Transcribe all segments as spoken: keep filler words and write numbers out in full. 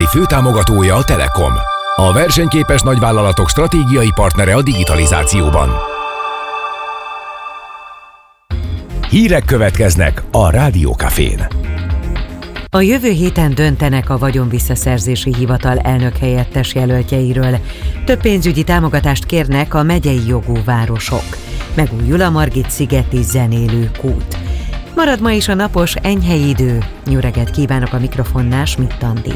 főtámogatója a Telekom. A versenyképes nagyvállalatok stratégiai partnere a digitalizációban. Hírek következnek a Rádió Cafén. A jövő héten döntenek a Vagyonvisszaszerzési Hivatal elnökhelyettes jelöltjeiről. Több pénzügyi támogatást kérnek a megyei jogú városok. Megújul a Margit-szigeti zenélő kút. Marad ma is a napos, enyhe idő. Jó reggelt kívánok, a mikrofonnál Schmidt Andi.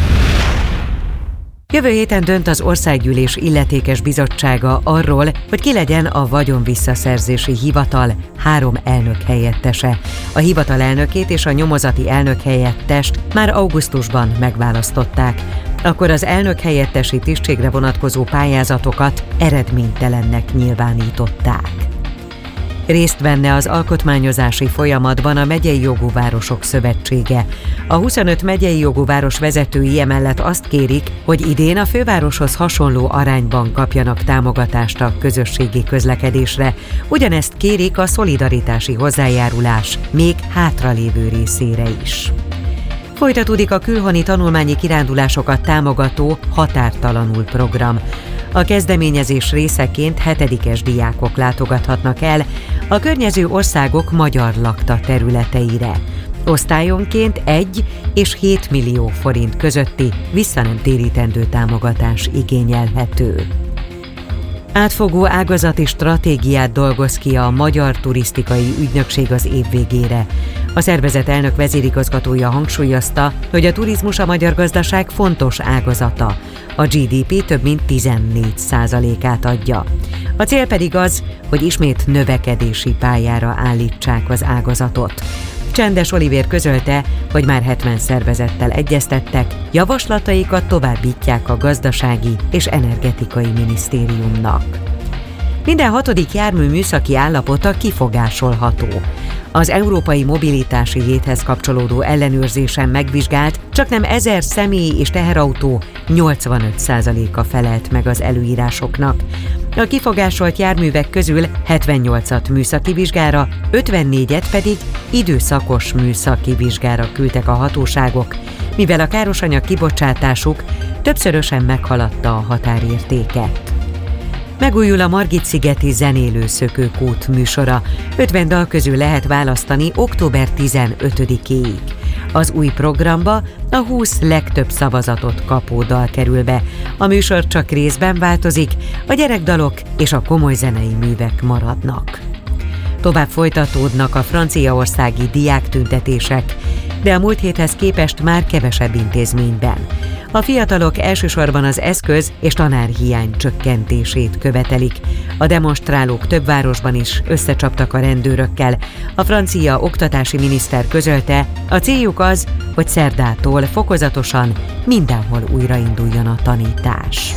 Jövő héten dönt az Országgyűlés illetékes bizottsága arról, hogy ki legyen a Vagyonvisszaszerzési Hivatal három elnök helyettese. A hivatal elnökét és a nyomozati elnök helyettest már augusztusban megválasztották. Akkor az elnök helyettesi tisztségre vonatkozó pályázatokat eredménytelennek nyilvánították. Részt venne az alkotmányozási folyamatban a Megyei Jogú Városok Szövetsége. A huszonöt megyei jogú város vezetői emellett azt kérik, hogy idén a fővároshoz hasonló arányban kapjanak támogatást a közösségi közlekedésre. Ugyanezt kérik a szolidaritási hozzájárulás még hátralévő részére is. Folytatódik a külhoni tanulmányi kirándulásokat támogató Határtalanul program. A kezdeményezés részeként hetedikes diákok látogathatnak el a környező országok magyar lakta területeire. Osztályonként egy és hét millió forint közötti visszanemtérítendő támogatás igényelhető. Átfogó ágazati stratégiát dolgoz ki a Magyar Turisztikai Ügynökség az év végére. A szervezet elnök vezérigazgatója hangsúlyozta, hogy a turizmus a magyar gazdaság fontos ágazata. A gé dé pé több mint tizennégy százalékát adja. A cél pedig az, hogy ismét növekedési pályára állítsák az ágazatot. Csendes Olivér közölte, hogy már hetven szervezettel egyeztettek, javaslataikat továbbítják a Gazdasági és Energetikai Minisztériumnak. Minden hatodik jármű műszaki állapota kifogásolható. Az Európai Mobilitási Héthez kapcsolódó ellenőrzésen megvizsgált csaknem ezer személyi és teherautó nyolcvanöt százaléka felelt meg az előírásoknak. A kifogásolt járművek közül hetvennyolcat műszaki vizsgára, ötvennégyet pedig időszakos műszaki vizsgára küldtek a hatóságok, mivel a károsanyag kibocsátásuk többszörösen meghaladta a határértéket. Megújul a Margit-szigeti zenélő szökőkút műsora. ötven dal közül lehet választani október tizenötödikéig. Az új programba a húsz legtöbb szavazatot kapó dal kerül be. A műsor csak részben változik, a gyerekdalok és a komoly zenei művek maradnak. Tovább folytatódnak a franciaországi diáktüntetések, de a múlt héthez képest már kevesebb intézményben. A fiatalok elsősorban az eszköz és tanárhiány csökkentését követelik. A demonstrálók több városban is összecsaptak a rendőrökkel. A francia oktatási miniszter közölte, a céljuk az, hogy szerdától fokozatosan mindenhol újrainduljon a tanítás.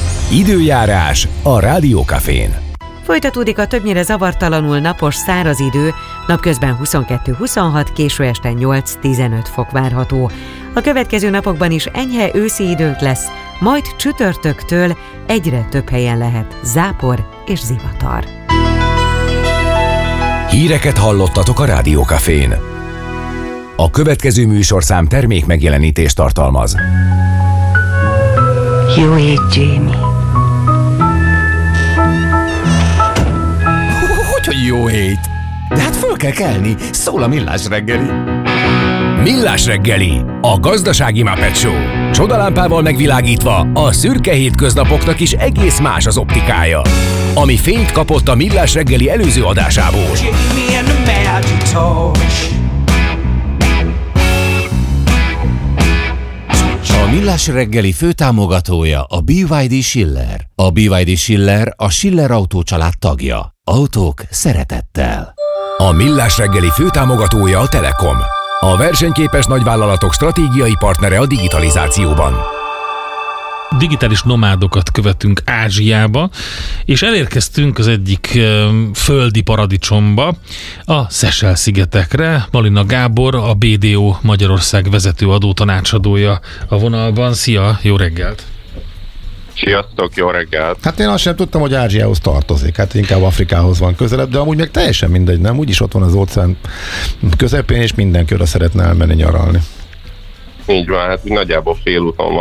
Időjárás a Rádió Cafén. Folytatódik a többnyire zavartalanul napos száraz idő, napközben huszonkettő huszonhat, késő este nyolc-tizenöt fok várható. A következő napokban is enyhe őszi időnk lesz, majd csütörtöktől egyre több helyen lehet zápor és zivatar. Híreket hallottatok a Rádió Cafén. A következő műsorszám termék megjelenítést tartalmaz. Jó hét, Jamie. Hogy jó hét! De hát föl kell kelni, szól a Millás reggeli. Millás reggeli, a gazdasági Muppet Show. Csodalámpával megvilágítva a szürke hétköznapoknak is egész más az optikája. Ami fényt kapott a Millás reggeli előző adásából. A Millás reggeli főtámogatója a bé vé dé Schiller. A bé vé dé Schiller a Schiller Autó család tagja. Autók szeretettel. A Millás reggeli főtámogatója a Telekom. A versenyképes nagyvállalatok stratégiai partnere a digitalizációban. Digitális nomádokat követünk Ázsiába, és elérkeztünk az egyik földi paradicsomba, a Seychelle-szigetekre. Malina Gábor, a bé dé o Magyarország vezető adótanácsadója a vonalban. Szia, jó reggelt! Sziasztok, jó reggelt! Hát én azt sem tudtam, hogy Ázsiához tartozik, hát inkább Afrikához van közelebb, de amúgy meg teljesen mindegy, nem? Úgyis ott van az óceán közepén, és mindenki oda szeretne elmenni nyaralni. Így van, hát nagyjából félúton van